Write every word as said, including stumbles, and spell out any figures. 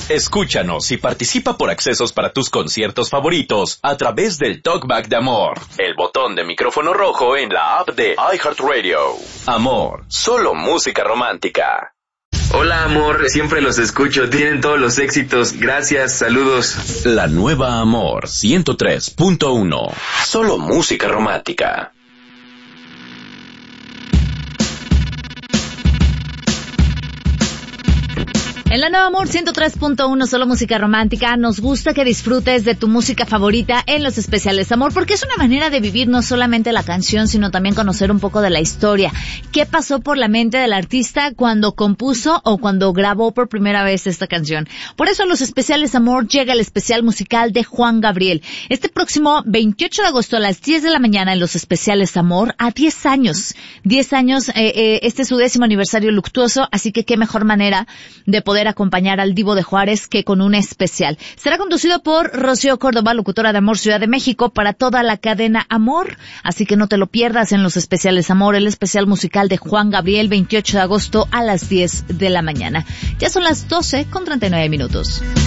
Escúchanos y participa por accesos para tus conciertos favoritos a través del Talkback de Amor, el botón de micrófono rojo en la app de iHeartRadio. Amor, solo música romántica. Hola amor, siempre los escucho, tienen todos los éxitos, gracias, saludos. La nueva Amor ciento tres punto uno, solo música romántica. En la Nueva Amor ciento tres punto uno, solo música romántica, nos gusta que disfrutes de tu música favorita en los especiales Amor, porque es una manera de vivir no solamente la canción, sino también conocer un poco de la historia. ¿Qué pasó por la mente del artista cuando compuso o cuando grabó por primera vez esta canción? Por eso en los especiales Amor llega el especial musical de Juan Gabriel. Este próximo veintiocho de agosto a las diez de la mañana en los especiales Amor, a diez años. diez años, eh, eh, este es su décimo aniversario luctuoso, así que qué mejor manera de poder acompañar al Divo de Juárez que con un especial. Será conducido por Rocío Córdoba, locutora de Amor Ciudad de México, para toda la cadena Amor, así que no te lo pierdas en los especiales Amor, el especial musical de Juan Gabriel, veintiocho de agosto a las diez de la mañana. Ya son las doce con treinta y nueve minutos.